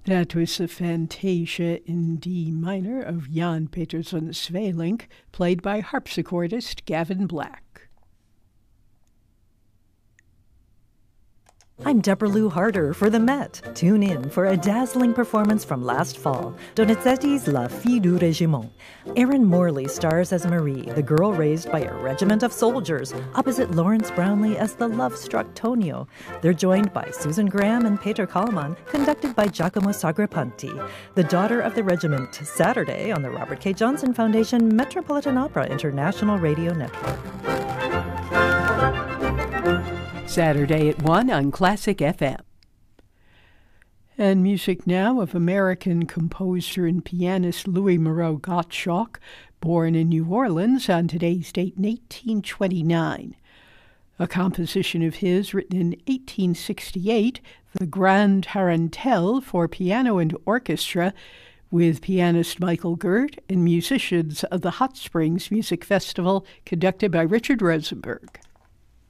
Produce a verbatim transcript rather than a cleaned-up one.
That was the Fantasia in D minor of Jan Peterson Sweelinck, played by harpsichordist Gavin Black. I'm Deborah Lou Harder for the Met. Tune in for a dazzling performance from last fall, Donizetti's La Fille du Régiment. Erin Morley stars as Marie, the girl raised by a regiment of soldiers, opposite Lawrence Brownlee as the love-struck Tonio. They're joined by Susan Graham and Peter Kallman, conducted by Giacomo Sagrapanti. The Daughter of the Regiment, Saturday on the Robert K. Johnson Foundation Metropolitan Opera International Radio Network. Saturday at one on Classic F M. And music now of American composer and pianist Louis Moreau Gottschalk, born in New Orleans on today's date in eighteen twenty-nine. A composition of his written in eighteen sixty-eight, the Grand Tarantelle for piano and orchestra, with pianist Michael Gert and musicians of the Hot Springs Music Festival conducted by Richard Rosenberg.